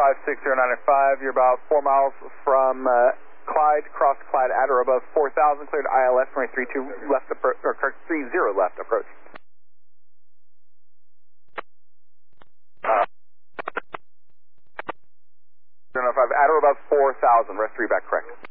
56095, you're about 4 miles from Clyde, cross Clyde at or above 4,000, cleared ILS, runway 32 left approach, or correct, 30 left approach. At or above 4,000, rest 3 back correct.